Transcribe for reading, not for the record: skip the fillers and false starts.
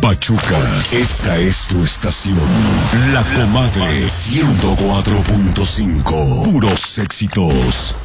Pachuca, esta es tu estación. La Comadre 104.5. Puros éxitos.